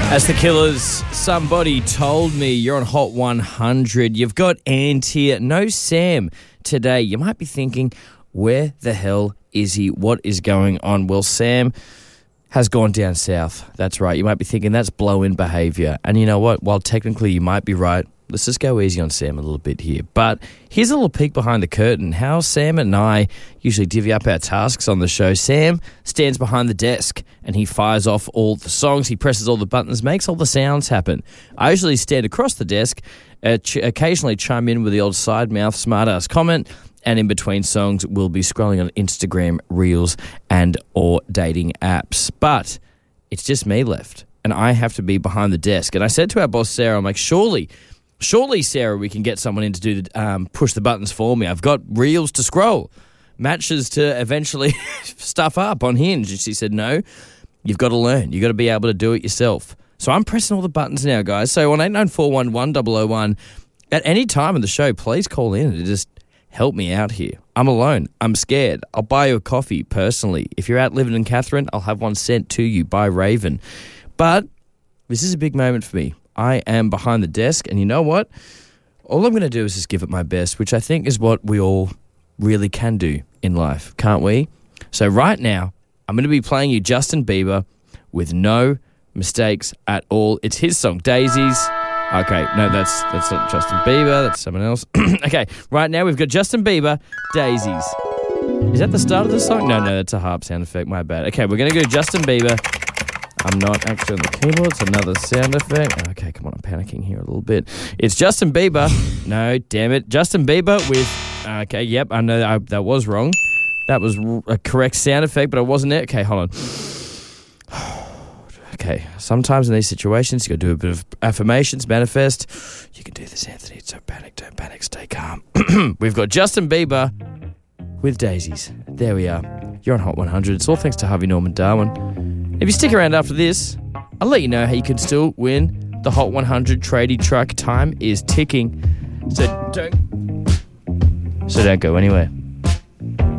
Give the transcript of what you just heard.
As the Killers, somebody told me you're on Hot 100. You've got Ant here, no Sam today. You might be thinking, where the hell is he? What is going on? Well, Sam has gone down south. That's right. You might be thinking that's blow-in behaviour. And you know what? While technically you might be right, let's just go easy on Sam a little bit here. But here's a little peek behind the curtain. How Sam and I usually divvy up our tasks on the show. Sam stands behind the desk and he fires off all the songs. He presses all the buttons, makes all the sounds happen. I usually stand across the desk, occasionally chime in with the old side mouth smart-ass comment, and in between songs, we'll be scrolling on Instagram, Reels, and or dating apps. But it's just me left, and I have to be behind the desk. And I said to our boss, Sarah, I'm like, surely, Sarah, we can get someone in to do the push the buttons for me. I've got Reels to scroll, matches to eventually stuff up on Hinge. And she said, no, you've got to learn. You've got to be able to do it yourself. So I'm pressing all the buttons now, guys. So on 89411001, at any time in the show, please call in and just help me out here. I'm alone. I'm scared. I'll buy you a coffee personally. If you're out living in Catherine, I'll have one sent to you by Raven. But this is a big moment for me. I am behind the desk, and you know what? All I'm going to do is just give it my best, which I think is what we all really can do in life, can't we? So right now, I'm going to be playing you Justin Bieber with no mistakes at all. It's his song, Daisies. Okay, no, that's not Justin Bieber. That's someone else. Okay, right now we've got Justin Bieber, Daisies. Is that the start of the song? No, that's a harp sound effect. My bad. Okay, we're going to go Justin Bieber. I'm not actually on the keyboard. It's another sound effect. Okay, come on, I'm panicking here a little bit. It's Justin Bieber. No, damn it. Justin Bieber with... Okay, yep, I know that was wrong. That was a correct sound effect, but it wasn't it. Okay, hold on. Okay, sometimes in these situations, you got to do a bit of affirmations, manifest. You can do this, Anthony. Don't panic, stay calm. We've got Justin Bieber with Daisies. There we are. You're on Hot 100. It's all thanks to Harvey Norman Darwin. If you stick around after this, I'll let you know how you can still win the Hot 100 tradie truck. Time is ticking. So don't go anywhere.